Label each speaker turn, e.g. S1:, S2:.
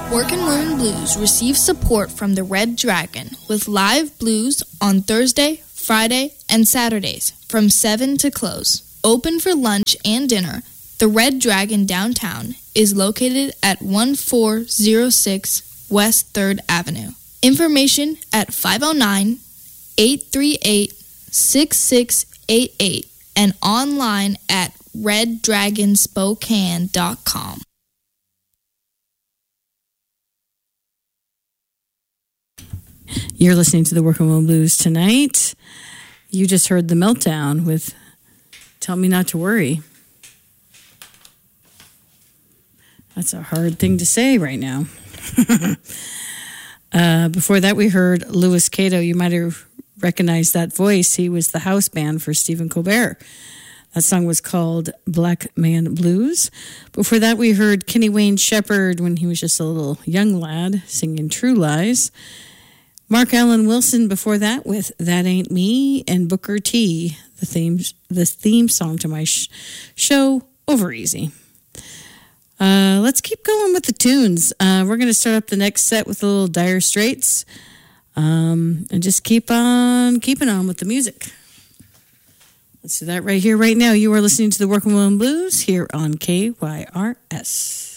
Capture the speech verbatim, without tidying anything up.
S1: Workin' Women Blues receives support from the Red Dragon with live blues on Thursday, Friday, and Saturdays from seven to close. Open for lunch and dinner, the Red Dragon downtown is located at one four zero six West third Avenue. Information at five oh nine, eight three eight, six six eight eight and online at red dragon spokane dot com.
S2: You're listening to the Working Woman Blues tonight. You just heard The Meltdown with Tell Me Not to Worry. That's a hard thing to say right now. uh, before that, we heard Louis Cato. You might have recognized that voice. He was the house band for Stephen Colbert. That song was called Black Man Blues. Before that, we heard Kenny Wayne Shepherd when he was just a little young lad singing True Lies. Mark Allen Wilson before that with That Ain't Me, and Booker T, the theme, the theme song to my sh- show, Over Easy. Uh, let's keep going with the tunes. Uh, we're going to start up the next set with a little Dire Straits, um, and just keep on keeping on with the music. Let's do that right here, right now. You are listening to the Working Woman Blues here on K Y R S.